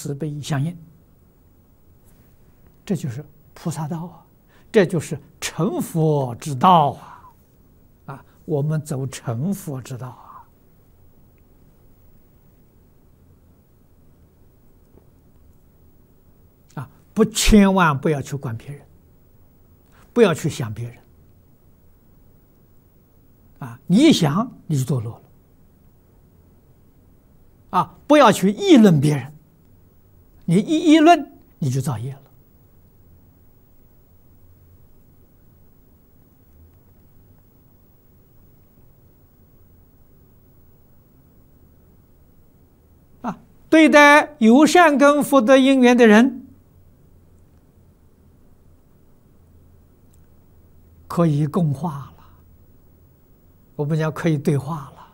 慈悲相应。这就是菩萨道啊，这就是成佛之道啊！啊，我们走成佛之道啊！啊，千万不要去管别人，不要去想别人。啊，你一想你就堕落了。啊，不要去议论别人，你一议论你就造业了。啊，对待有善根福德因缘的人，可以共话了，我们讲可以对话了。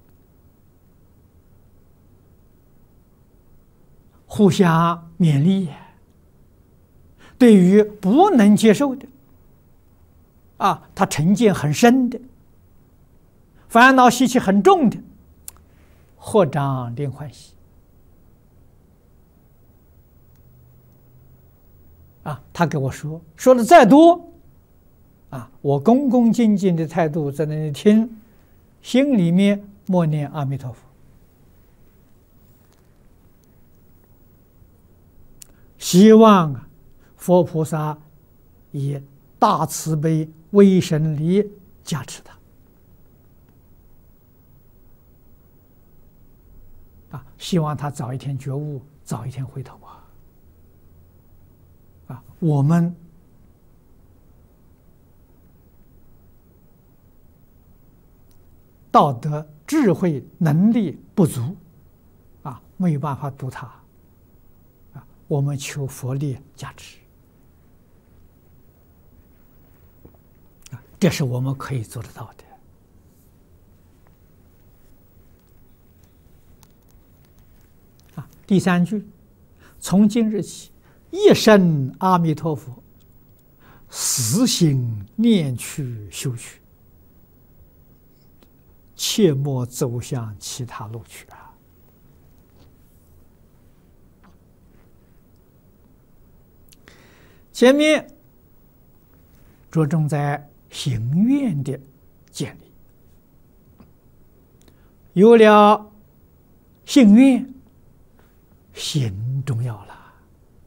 互相勉励，对于不能接受的，啊，他成见很深的，烦恼习气很重的，合掌令欢喜，啊，他给我说的再多，啊，我恭恭敬敬的态度在那里听，心里面默念阿弥陀佛。希望啊，佛菩萨以大慈悲威神力加持他，啊，希望他早一天觉悟，早一天回头啊！啊，我们道德智慧能力不足，啊，没有办法度他。我们求佛力加持，这是我们可以做得到的。第三句，从今日起，一生阿弥陀佛，死心念去修去，切莫走向其他路去啊！前面着重在行愿的建立，有了信愿，行重要了。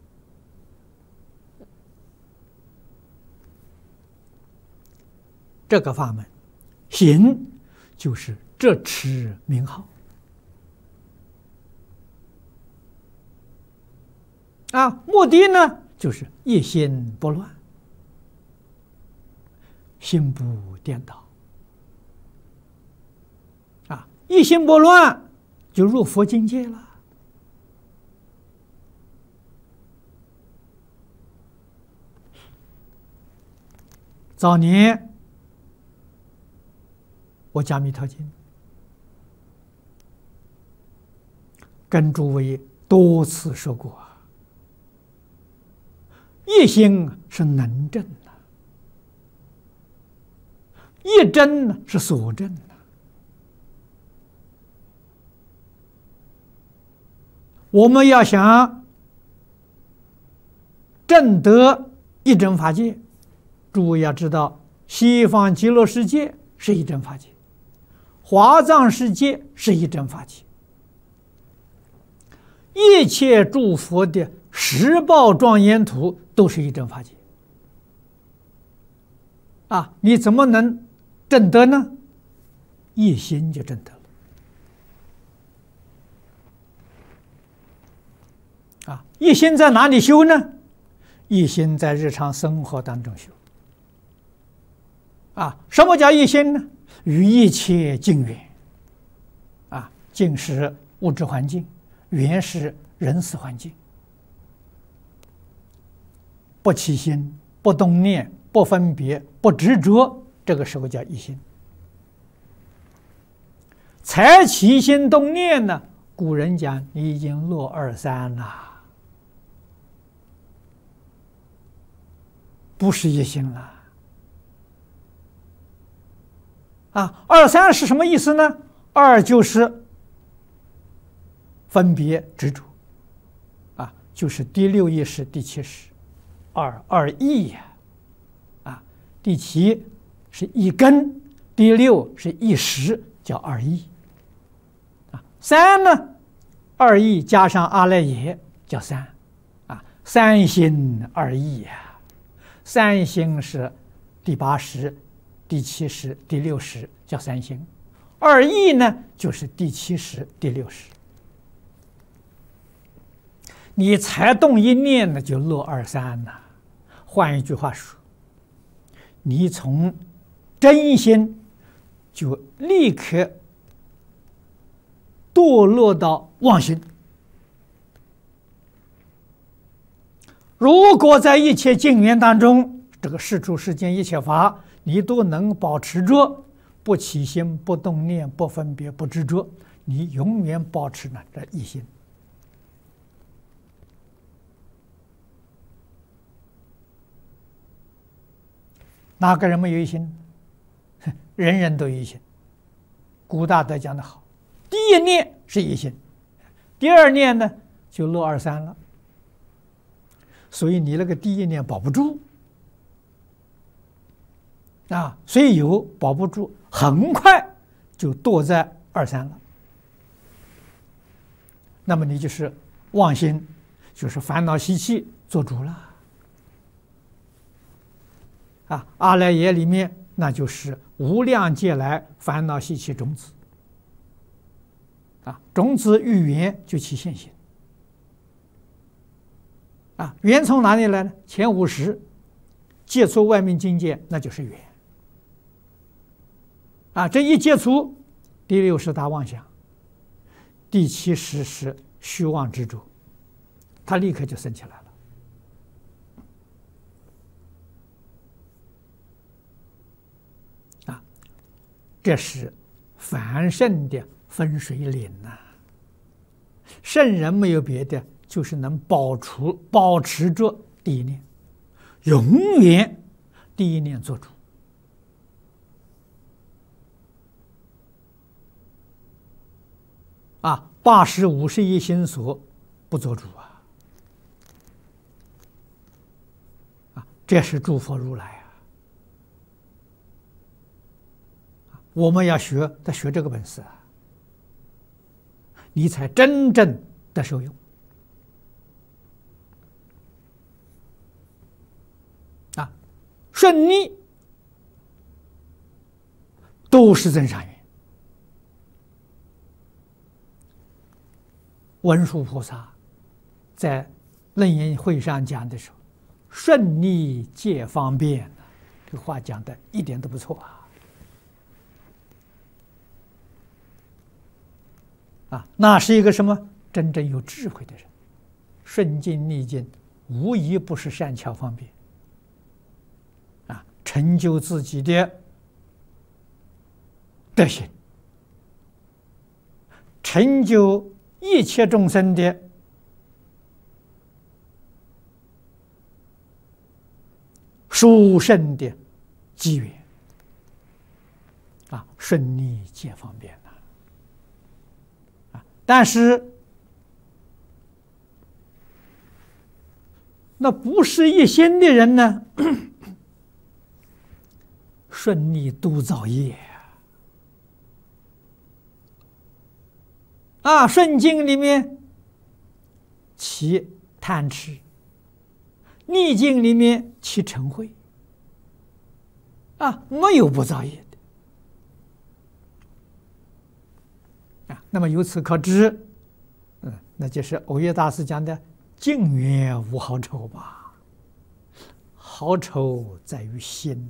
这个法门，行就是执持名号啊，目的呢？就是一心不乱，心不颠倒，啊，一心不乱就入佛境界了。早年我讲《弥陀经》，跟诸位多次说过。一心是能证的，一真是所证的。我们要想证得一真法界，诸位要知道，西方极乐世界是一真法界，华藏世界是一真法界，一切诸佛的十报庄严土都是一真法界啊！你怎么能证得呢？一心就证得了啊！一心在哪里修呢？一心在日常生活当中修啊！什么叫一心呢？与一切境缘啊，境是物质环境，缘是人事环境。不起心，不动念，不分别，不执着，这个时候叫一心。才起心动念呢，古人讲你已经落二三了，不是一心了。啊，二三是什么意思呢？二就是分别执着，啊， 就是第六意识第七识，二意呀，第七是一根，第六是一识，叫二意。三呢，二意加上阿赖耶叫三，三心二意呀。三心是第八识、第七识、第六识，叫三心。二意呢，就是第七识、第六识。你才动一念呢，就落二三了。换一句话说，你从真心就立刻堕落到妄心。如果在一切境缘当中，这个世出世间一切法，你都能保持着不起心、不动念、不分别、不执着，你永远保持呢这一心。哪个人没有一心？人人都有一心。古大德讲得好，第一念是一心，第二念呢就落二三了。所以你那个第一念保不住虽有保不住，很快就堕在二三了。那么你就是妄心，就是烦恼习气做主了。阿赖耶里面那就是无量劫来烦恼习气种子种子遇缘就起现行缘从哪里来呢？前五识接触外面境界，那就是缘这一接触，第六识大妄想，第七识是虚妄执着，它立刻就升起来了。这是凡圣的分水岭圣人没有别的，就是能保持着第一念，永远第一念做主80、50亿心所不做主这是诸佛如来我们要学这个本事你才真正的受用顺逆都是增上缘。文殊菩萨在楞严会上讲的时候，顺逆皆方便，这个话讲的一点都不错那是一个什么真正有智慧的人，顺境逆境无疑不是善巧方便成就自己的德行，成就一切众生的殊胜的机缘顺逆皆方便但是那不是一心的人呢，顺逆都造业顺境里面起贪痴，逆境里面起嗔恚没有不造业的那么由此可知那就是藕益大师讲的境缘无好丑吧，好丑在于心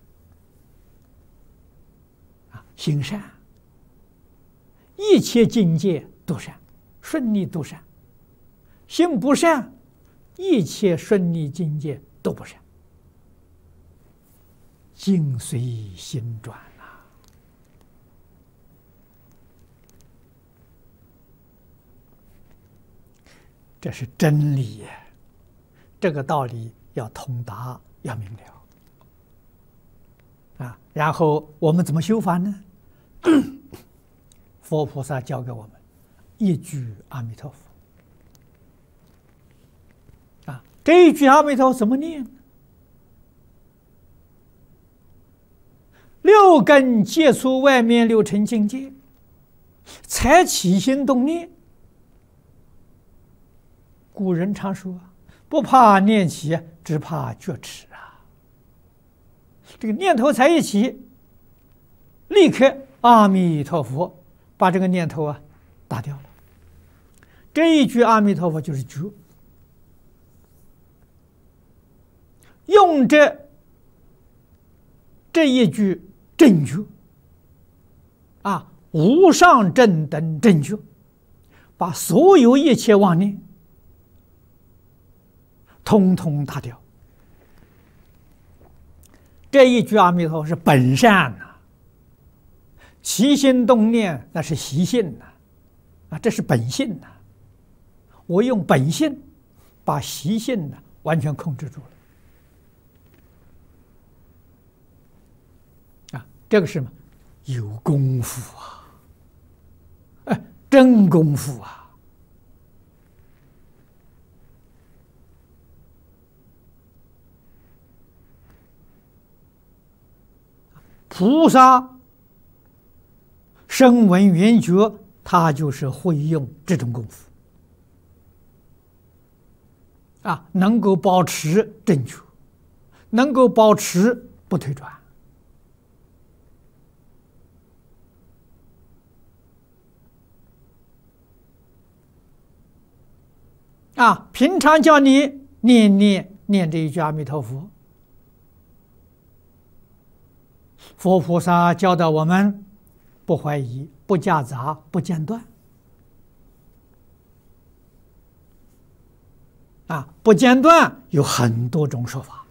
行善，一切境界都善，顺逆都善；心不善，一切顺逆境界都不善。境随心转这是真理这个道理要通达，要明了然后我们怎么修法呢？佛菩萨教给我们一句阿弥陀佛这一句阿弥陀佛怎么念呢？六根接触外面六尘境界，才起心动念。古人常说：“不怕念起，只怕觉迟啊。”这个念头才一起，立刻阿弥陀佛把这个念头打掉了。这一句阿弥陀佛就是觉，用这一句正觉无上正等正觉，把所有一切妄念通通打掉。这一句阿弥陀佛是本善呐，起心动念那是习性呐，这是本性呐。我用本性把习性完全控制住了这个是什么？有功夫真功夫菩萨声闻缘觉，他就是会用这种功夫能够保持正确，能够保持不退转平常叫你念这一句阿弥陀佛，佛菩萨教导我们不怀疑、不夹杂、不间断不间断有很多种说法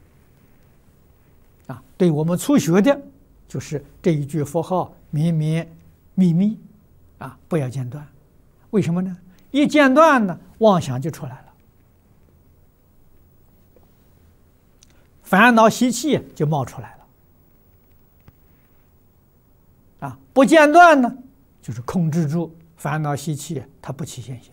对我们初学的，就是这一句佛号绵绵密密不要间断。为什么呢？一间断呢，妄想就出来了，烦恼习气就冒出来了不间断呢，就是控制住烦恼习气，它不起现行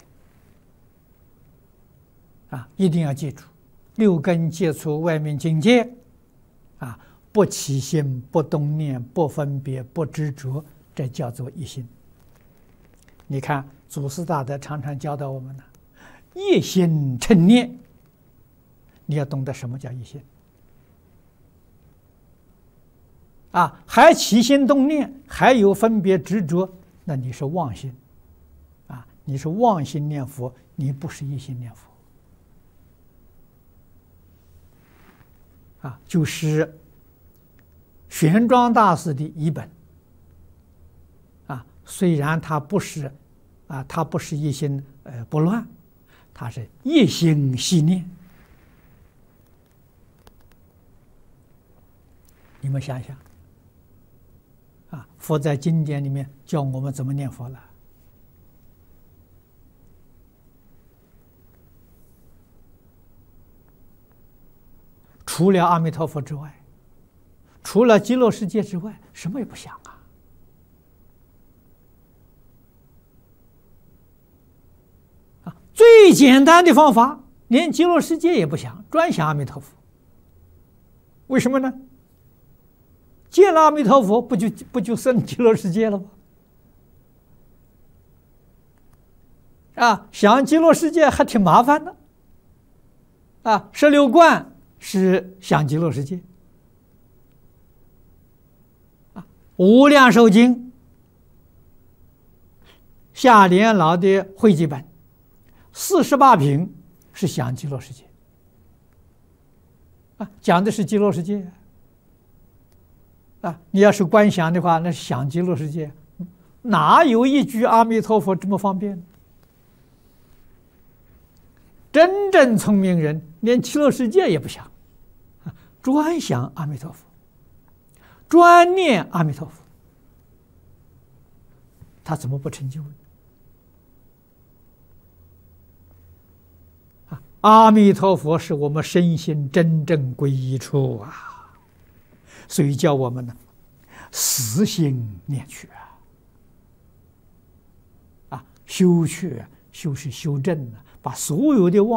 一定要记住，六根接触外面境界不起心、不动念、不分别、不执着，这叫做一心。你看祖师大德常常教导我们一心称念，你要懂得什么叫一心还起心动念，还有分别执着，那你是妄心你是妄心念佛，你不是一心念佛就是玄奘大师的译本虽然他不是一心不乱，他是一心系念。你们想想佛在经典里面教我们怎么念佛了。除了阿弥陀佛之外，除了极乐世界之外，什么也不想最简单的方法，连极乐世界也不想，专想阿弥陀佛。为什么呢？见了阿弥陀佛，不就生极乐世界了吗？想极乐世界还挺麻烦的16观是想极乐世界无量寿经下联老的汇集本48品是想极乐世界讲的是极乐世界你要是观想的话，那是想极乐世界，哪有一句阿弥陀佛这么方便？真正聪明人连极乐世界也不想，专想阿弥陀佛，专念阿弥陀佛，他怎么不成就呢？阿弥陀佛是我们身心真正归一处所以叫我们呢死心念去修去修是修正把所有的妄